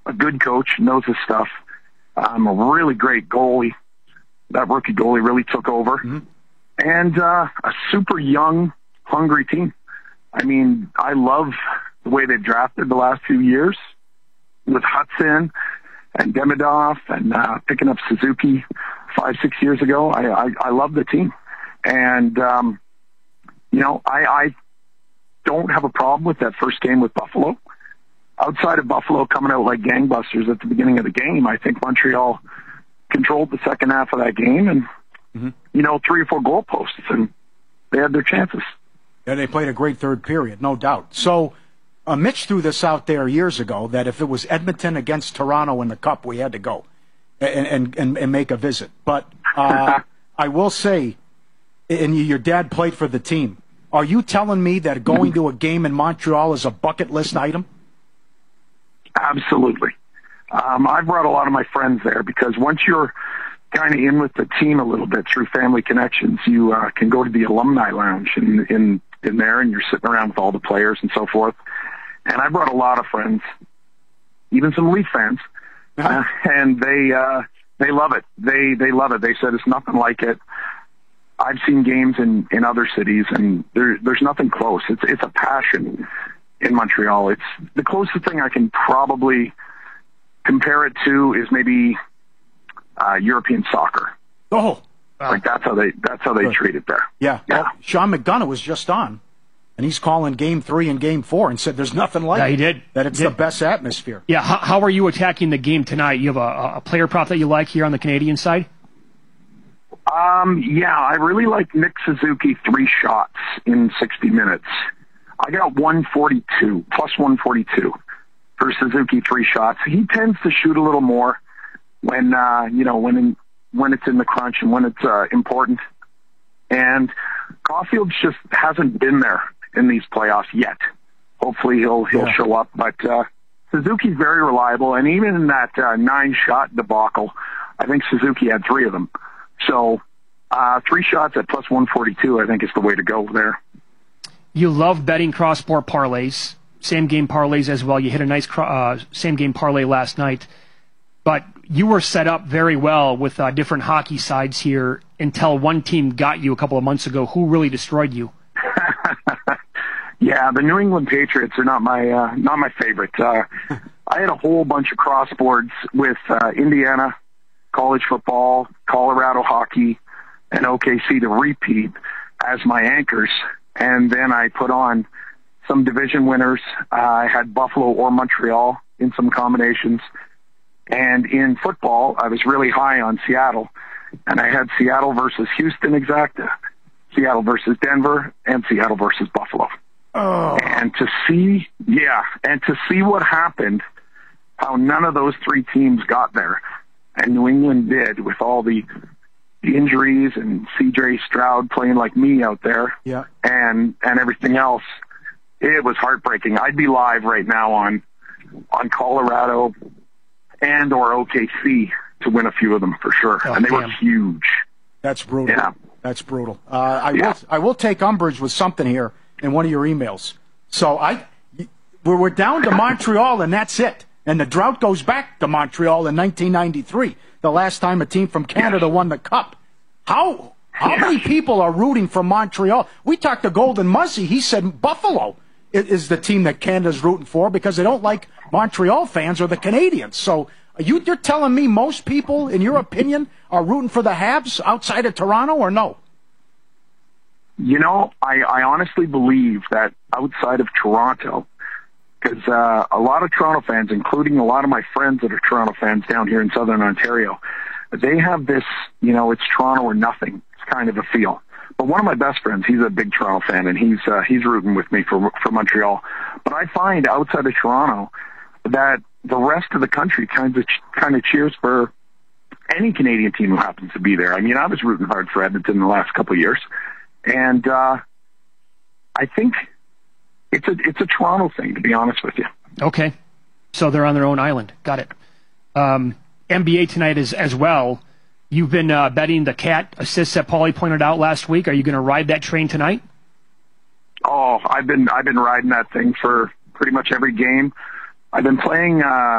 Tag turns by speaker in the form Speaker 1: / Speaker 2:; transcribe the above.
Speaker 1: a good coach, knows his stuff. A really great goalie. That rookie goalie really took over. Mm-hmm. And a super young, hungry team. I mean, I love the way they've drafted the last few years with Hudson and Demidov and picking up Suzuki 5-6 years ago. I love the team. And, I don't have a problem with that first game with Buffalo. Outside of Buffalo coming out like gangbusters at the beginning of the game, I think Montreal controlled the second half of that game and, 3 or 4 goalposts, and they had their chances.
Speaker 2: Yeah, they played a great third period, no doubt. So Mitch threw this out there years ago that if it was Edmonton against Toronto in the Cup, we had to go and make a visit. But I will say, and your dad played for the team, are you telling me that going to a game in Montreal is a bucket list item?
Speaker 1: Absolutely. I've brought a lot of my friends there because once you're kind of in with the team a little bit through family connections, you can go to the alumni lounge in there, and you're sitting around with all the players and so forth. And I brought a lot of friends, even some Leaf fans, and they love it. They love it. They said it's nothing like it. I've seen games in other cities, and there's nothing close. It's a passion in Montreal. It's the closest thing I can probably compare it to is maybe European soccer.
Speaker 2: Oh,
Speaker 1: like that's how they treat it there.
Speaker 2: Yeah. Well, Sean McDonough was just on, and he's calling Game 3 and Game 4, and said there's nothing like it.
Speaker 3: He did.
Speaker 2: That it's the best atmosphere.
Speaker 3: Yeah. How are you attacking the game tonight? You have a player prop that you like here on the Canadian side?
Speaker 1: I really like Nick Suzuki 3 shots in 60 minutes. I got 142 plus 142 for Suzuki 3 shots. He tends to shoot a little more when it's in the crunch and when it's important. And Caulfield just hasn't been there in these playoffs yet. Hopefully he'll show up, but Suzuki's very reliable. And even in that 9-shot debacle, I think Suzuki had 3 of them. So 3 shots at plus 142, I think is the way to go there.
Speaker 3: You love betting cross-sport parlays, same-game parlays as well. You hit a nice same-game parlay last night. But you were set up very well with different hockey sides here until one team got you a couple of months ago. Who really destroyed you?
Speaker 1: Yeah, the New England Patriots are not my favorite. I had a whole bunch of crossboards with Indiana, college football, Colorado hockey, and OKC to repeat as my anchors. And then I put on some division winners. I had Buffalo or Montreal in some combinations. And in football, I was really high on Seattle. And I had Seattle versus Houston exacta, Seattle versus Denver, and Seattle versus Buffalo.
Speaker 2: Oh.
Speaker 1: And to see what happened, how none of those 3 teams got there, and New England did with all the injuries and C.J. Stroud playing like me out there, and everything else, it was heartbreaking. I'd be live right now on Colorado and or OKC to win a few of them for sure, and they were huge.
Speaker 2: That's brutal.
Speaker 1: Yeah.
Speaker 2: That's brutal. I will take umbrage with something here in one of your emails. So we're down to Montreal, and that's it. And the drought goes back to Montreal in 1993, the last time a team from Canada won the Cup. How many people are rooting for Montreal? We talked to Golden Muzzy. He said Buffalo is the team that Canada's rooting for because they don't like Montreal fans or the Canadians. So you're telling me most people, in your opinion, are rooting for the Habs outside of Toronto, or no?
Speaker 1: I honestly believe that outside of Toronto, because a lot of Toronto fans, including a lot of my friends that are Toronto fans down here in Southern Ontario, they have this, it's Toronto or nothing. It's kind of a feel. But one of my best friends, he's a big Toronto fan, and he's rooting with me for Montreal. But I find outside of Toronto that the rest of the country kind of cheers for any Canadian team who happens to be there. I mean, I was rooting hard for Edmonton the last couple of years, and I think it's a Toronto thing, to be honest with you.
Speaker 3: Okay, so they're on their own island. Got it. NBA tonight as well. You've been betting the cat assists that Paulie pointed out last week. Are you going to ride that train tonight?
Speaker 1: Oh, I've been riding that thing for pretty much every game. I've been playing